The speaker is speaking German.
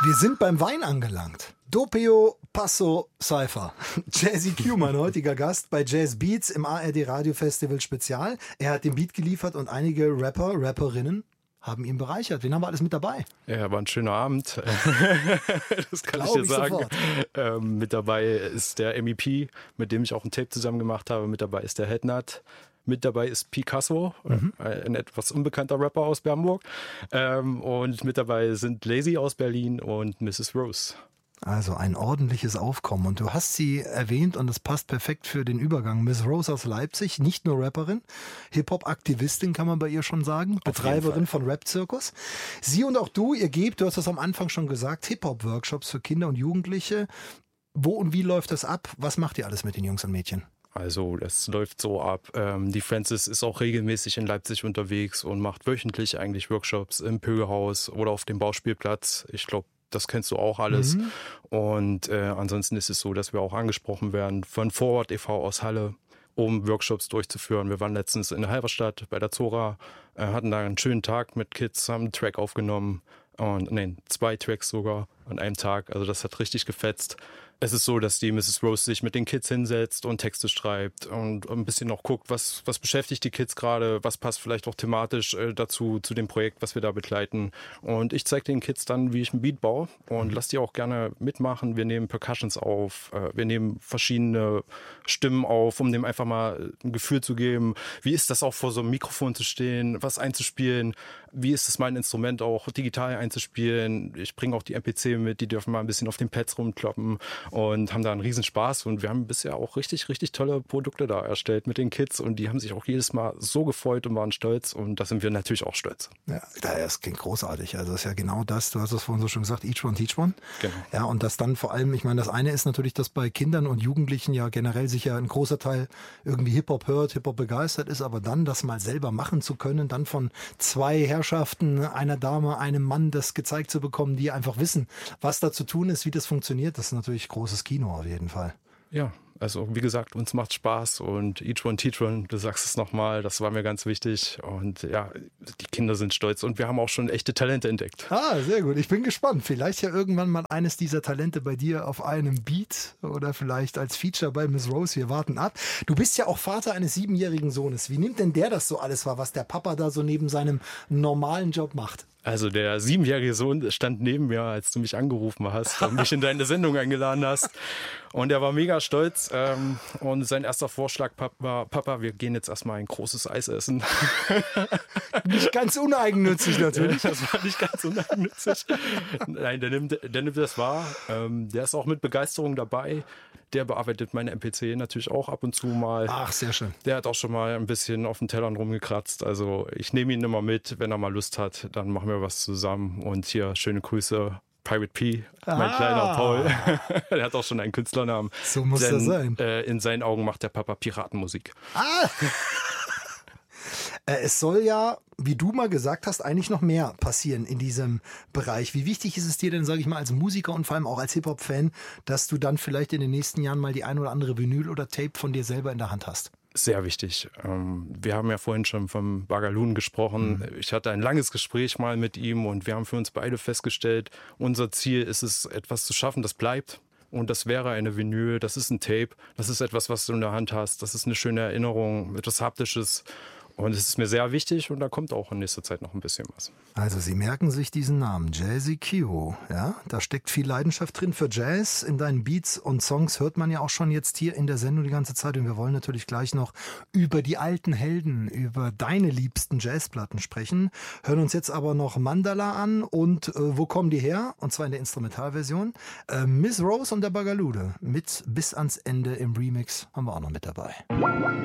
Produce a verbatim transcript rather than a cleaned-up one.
Wir sind beim Wein angelangt. Doppio Passo Cypher. Jazzy Q, mein heutiger Gast bei Jazz Beats im A R D Radio Festival Spezial. Er hat den Beat geliefert und einige Rapper, Rapperinnen haben ihn bereichert. Wen haben wir alles mit dabei? Ja, war ein schöner Abend. Das kann Glaub ich dir ich sagen. sofort. Ähm, mit dabei ist der M E P, mit dem ich auch ein Tape zusammen gemacht habe. Mit dabei ist der Headnut. Mit dabei ist Picasso, mhm. ein etwas unbekannter Rapper aus Bernburg. Ähm, und mit dabei sind Lazy aus Berlin und Missus Rose. Also ein ordentliches Aufkommen. Und du hast sie erwähnt und es passt perfekt für den Übergang. Miss Rose aus Leipzig, nicht nur Rapperin, Hip-Hop-Aktivistin kann man bei ihr schon sagen, Auf Betreiberin von Rap-Zirkus. Sie und auch du, ihr gebt, du hast das am Anfang schon gesagt, Hip-Hop-Workshops für Kinder und Jugendliche. Wo und wie läuft das ab? Was macht ihr alles mit den Jungs und Mädchen? Also das läuft so ab. Ähm, die Francis ist auch regelmäßig in Leipzig unterwegs und macht wöchentlich eigentlich Workshops im Pögelhaus oder auf dem Bauspielplatz. Ich glaube, das kennst du auch alles. Mhm. Und äh, ansonsten ist es so, dass wir auch angesprochen werden von Forward e V aus Halle, um Workshops durchzuführen. Wir waren letztens in Halberstadt bei der Zora, äh, hatten da einen schönen Tag mit Kids, haben einen Track aufgenommen. Und nein, zwei Tracks sogar an einem Tag. Also das hat richtig gefetzt. Es ist so, dass die Missus Rose sich mit den Kids hinsetzt und Texte schreibt und ein bisschen noch guckt, was, was beschäftigt die Kids gerade, was passt vielleicht auch thematisch äh, dazu, zu dem Projekt, was wir da begleiten. Und ich zeige den Kids dann, wie ich ein Beat baue und lasse die auch gerne mitmachen. Wir nehmen Percussions auf, äh, wir nehmen verschiedene Stimmen auf, um dem einfach mal ein Gefühl zu geben, wie ist das auch vor so einem Mikrofon zu stehen, was einzuspielen, wie ist es mein Instrument auch digital einzuspielen. Ich bringe auch die M P C mit, die dürfen mal ein bisschen auf den Pads rumkloppen. Und haben da einen riesen Spaß und wir haben bisher auch richtig, richtig tolle Produkte da erstellt mit den Kids und die haben sich auch jedes Mal so gefreut und waren stolz und da sind wir natürlich auch stolz. Ja, das klingt großartig. Also das ist ja genau das, du hast es vorhin so schon gesagt, each one, teach one. Genau. Ja, und das dann vor allem, ich meine, das eine ist natürlich, dass bei Kindern und Jugendlichen ja generell sicher ein großer Teil irgendwie Hip-Hop hört, Hip-Hop begeistert ist, aber dann das mal selber machen zu können, dann von zwei Herrschaften, einer Dame, einem Mann, das gezeigt zu bekommen, die einfach wissen, was da zu tun ist, wie das funktioniert, das ist natürlich großes Kino auf jeden Fall. Ja, also wie gesagt, uns macht Spaß und each one teach one, du sagst es nochmal, das war mir ganz wichtig und ja, die Kinder sind stolz und wir haben auch schon echte Talente entdeckt. Ah, sehr gut, ich bin gespannt. Vielleicht ja irgendwann mal eines dieser Talente bei dir auf einem Beat oder vielleicht als Feature bei Miss Rose, wir warten ab. Du bist ja auch Vater eines siebenjährigen Sohnes. Wie nimmt denn der das so alles wahr, was der Papa da so neben seinem normalen Job macht? Also der siebenjährige Sohn stand neben mir, als du mich angerufen hast und mich in deine Sendung eingeladen hast. Und er war mega stolz. Ähm, und sein erster Vorschlag war, Papa, wir gehen jetzt erstmal ein großes Eis essen. Nicht ganz uneigennützig natürlich. Das war nicht ganz uneigennützig. Nein, der nimmt, der nimmt das wahr. Ähm, der ist auch mit Begeisterung dabei. Der bearbeitet meine M P C natürlich auch ab und zu mal. Ach, sehr schön. Der hat auch schon mal ein bisschen auf den Tellern rumgekratzt. Also ich nehme ihn immer mit, wenn er mal Lust hat, dann machen wir was zusammen. Und hier schöne Grüße, Pirate P, mein ah. kleiner Paul. Der hat auch schon einen Künstlernamen. So muss Denn, das sein. Äh, in seinen Augen macht der Papa Piratenmusik. Ah! Es soll ja, wie du mal gesagt hast, eigentlich noch mehr passieren in diesem Bereich. Wie wichtig ist es dir denn, sage ich mal, als Musiker und vor allem auch als Hip-Hop-Fan, dass du dann vielleicht in den nächsten Jahren mal die ein oder andere Vinyl oder Tape von dir selber in der Hand hast? Sehr wichtig. Wir haben ja vorhin schon vom Bagaloon gesprochen. Mhm. Ich hatte ein langes Gespräch mal mit ihm und wir haben für uns beide festgestellt, unser Ziel ist es, etwas zu schaffen, das bleibt. Und das wäre eine Vinyl, das ist ein Tape, das ist etwas, was du in der Hand hast, das ist eine schöne Erinnerung, etwas Haptisches. Und es ist mir sehr wichtig und da kommt auch in nächster Zeit noch ein bisschen was. Also Sie merken sich diesen Namen, Jazzy Q. Ja, da steckt viel Leidenschaft drin für Jazz. In deinen Beats und Songs hört man ja auch schon jetzt hier in der Sendung die ganze Zeit. Und wir wollen natürlich gleich noch über die alten Helden, über deine liebsten Jazzplatten sprechen. Hören uns jetzt aber noch Mandala an. Und äh, wo kommen die her? Und zwar in der Instrumentalversion. Äh, Miss Rose und der Bagalude mit Bis ans Ende im Remix haben wir auch noch mit dabei.